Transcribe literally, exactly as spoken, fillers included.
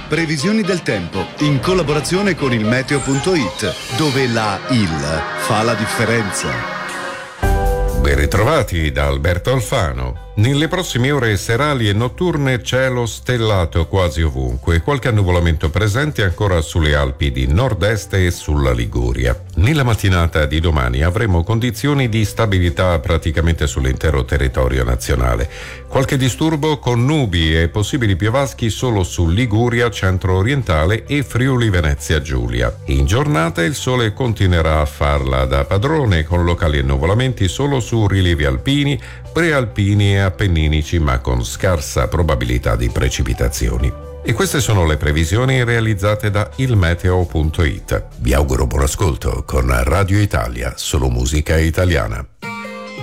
Previsioni del tempo in collaborazione con il meteo punto it, dove la il fa la differenza. Ben ritrovati da Alberto Alfano. Nelle prossime ore serali e notturne cielo stellato quasi ovunque, qualche annuvolamento presente ancora sulle Alpi di nord-est e sulla Liguria. Nella mattinata di domani avremo condizioni di stabilità praticamente sull'intero territorio nazionale. Qualche disturbo con nubi e possibili piovaschi solo su Liguria, centro-orientale e Friuli Venezia Giulia. In giornata il sole continuerà a farla da padrone con locali annuvolamenti solo su rilievi alpini, prealpini e appenninici, ma con scarsa probabilità di precipitazioni. E queste sono le previsioni realizzate da il meteo punto it. Vi auguro buon ascolto con Radio Italia, solo musica italiana.